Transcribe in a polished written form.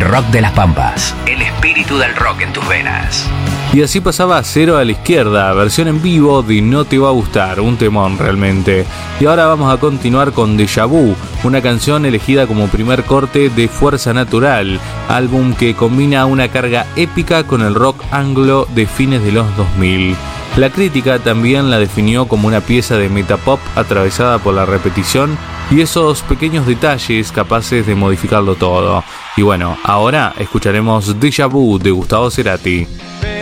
Rock de las Pampas, el espíritu del rock en tus venas. Y así pasaba Cero a la Izquierda, versión en vivo de No Te Va a Gustar, un temón realmente. Y ahora vamos a continuar con Déjà Vu, una canción elegida como primer corte de Fuerza Natural, álbum que combina una carga épica con el rock anglo de fines de los 2000. La crítica también la definió como una pieza de metapop atravesada por la repetición y esos pequeños detalles capaces de modificarlo todo. Y bueno, ahora escucharemos Déjà Vu de Gustavo Cerati.